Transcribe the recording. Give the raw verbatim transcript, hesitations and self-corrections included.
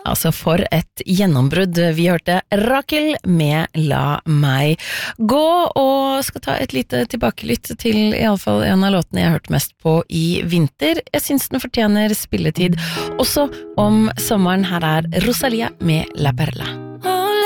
Altså for et gjennombrudd. Vi hørte Rakel med La meg gå, og skal ta et lite tilbakelytt til i alle fall en av låtene jeg har hørt mest på i vinter. Jeg synes den fortjener spilletid, også om sommeren. Her er Rosalia med La Perla.